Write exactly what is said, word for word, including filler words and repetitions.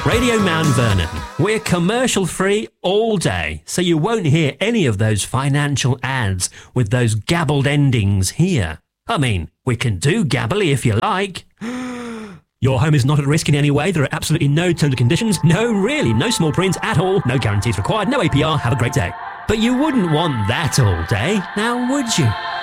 Radio Mount Vernon. We're commercial free all day, so you won't hear any of those financial ads with those gabbled endings here. I mean, we can do gabbly if you like. Your home is not at risk in any way. There are absolutely no terms and conditions. No, really, no small print at all. No guarantees required. No A P R. Have a great day. But you wouldn't want that all day, now would you?